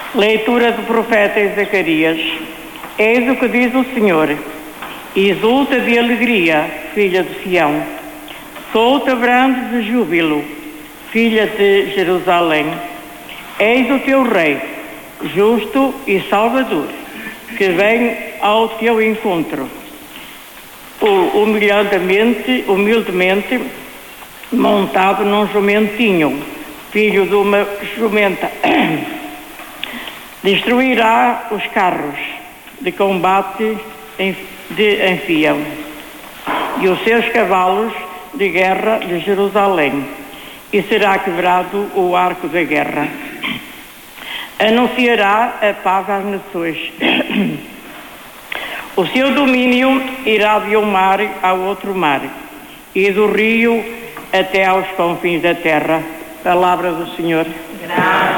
Leitura do profeta Zacarias. Eis o que diz o Senhor: exulta de alegria, filha de Sião. Solta brande de júbilo, filha de Jerusalém. Eis o teu rei, justo e salvador, que vem ao teu encontro. Humildemente montado num jumentinho, filho de uma jumenta. Destruirá os carros de combate de Anfião e os seus cavalos de guerra de Jerusalém, e será quebrado o arco da guerra. Anunciará a paz às nações. O seu domínio irá de um mar ao outro mar, e do rio até aos confins da terra. Palavra do Senhor. Graças